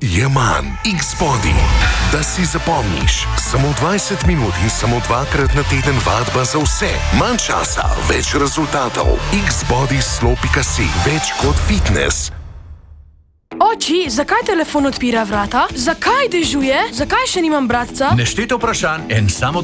je manj. X-Body. Da si zapomniš. Samo 20 minut in samo 2-krat na teden vadba za vse. Manj časa, več rezultatov. X-Body slow.si. Več kot fitness. Oči, zakaj telefon odpira vrata? Zakaj dežuje? Zakaj še nimam bratca? Nešteto vprašanj, en samo